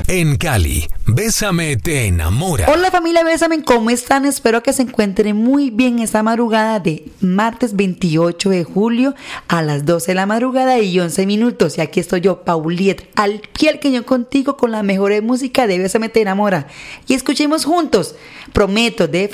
En Cali, Bésame te enamora. Hola familia Bésame, ¿cómo están? Espero que se encuentren muy bien esta madrugada de martes 28 de julio a las 12 de la madrugada y 11 minutos. Y aquí estoy yo, Pauliet, al pie del cañón contigo con la mejor música de Bésame te enamora. Y escuchemos juntos, Prometo de